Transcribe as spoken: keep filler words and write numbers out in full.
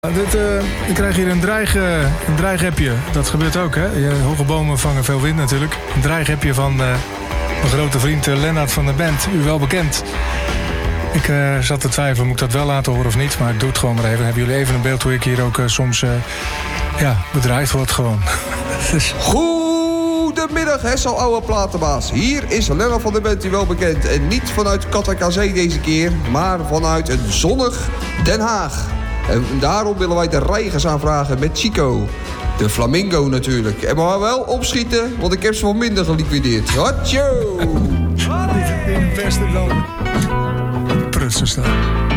Dit, uh, ik krijg hier een, dreig, uh, een dreighepje. Dat gebeurt ook, hè? Je, hoge bomen vangen veel wind natuurlijk. Een dreighepje van uh, mijn grote vriend uh, Lennart van de band. U wel bekend. Ik uh, zat te twijfelen, moet ik dat wel laten horen of niet? Maar ik doe het gewoon maar even. Hebben jullie even een beeld hoe ik hier ook uh, soms uh, ja, bedreigd word gewoon. dus... Goedemiddag, Hessel oude platenbaas. Hier is Lennart van de band, u wel bekend. En niet vanuit Katwijk aan Zee deze keer, maar vanuit een zonnig Den Haag. En daarom willen wij de reigers aanvragen met Chico. De Flamingo natuurlijk. En maar wel opschieten, want ik heb ze wel minder geliquideerd. Hatjo! Niet in beste dan. Prutsen staan.